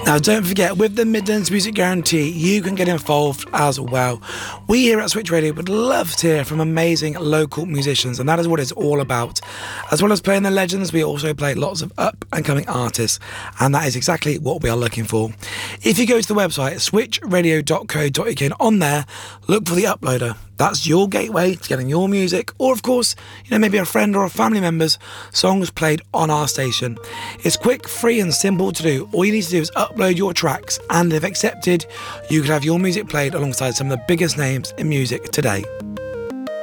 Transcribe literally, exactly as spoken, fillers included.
Now, don't forget, with the Midlands Music Guarantee, you can get involved as well. We here at Switch Radio would love to hear from amazing local musicians, and that is what it's all about. As well as playing the legends, we also play lots of up-and-coming artists, and that is exactly what we are looking for. If you go to the website, switch radio dot co dot uk, and on there, look for the Uploader. That's your gateway to getting your music, or of course, you know, maybe a friend or a family member's songs played on our station. It's quick, free and simple to do. All you need to do is upload your tracks, and if accepted, you can have your music played alongside some of the biggest names in music today.